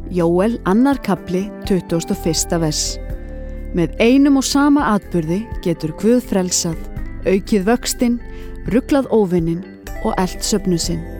Jóel 2. kafli 21. vers. Með einum og sama atburði getur Guð frelsað, aukið vöxtinn, ruglað óvininn og elt söfnu sinn.